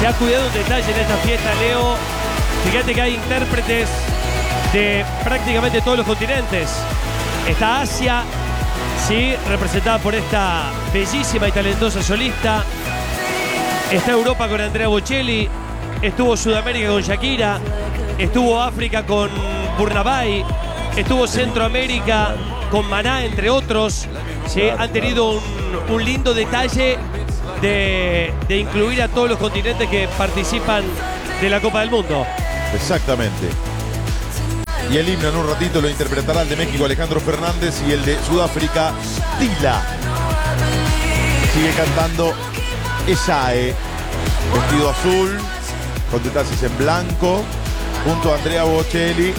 Se ha cuidado un detalle en esta fiesta, Leo. Fíjate que hay intérpretes de prácticamente todos los continentes. Está Asia, sí, representada por esta bellísima y talentosa solista. Está Europa con Andrea Bocelli. Estuvo Sudamérica con Shakira. Estuvo África con Burna Boy. Estuvo Centroamérica con Maná, entre otros. ¿Sí? Han tenido un lindo detalle de incluir a todos los continentes que participan de la Copa del Mundo. Exactamente. Y el himno en un ratito lo interpretará el de México, Alejandro Fernández, y el de Sudáfrica, Tila. Sigue cantando Esae, vestido azul, con detalles en blanco, junto a Andrea Bocelli.